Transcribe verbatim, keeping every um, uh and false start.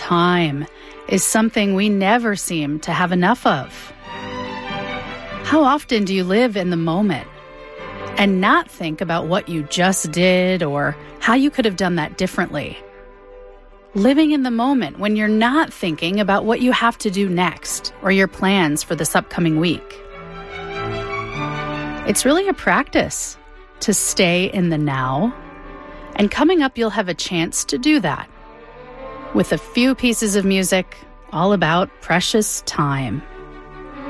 time is something we never seem to have enough of. How often do you live in the moment and not think about what you just did or how you could have done that differently? Living in the moment when you're not thinking about what you have to do next or your plans for this upcoming week. It's really a practice to stay in the now, and coming up you'll have a chance to do that with a few pieces of music all about precious time.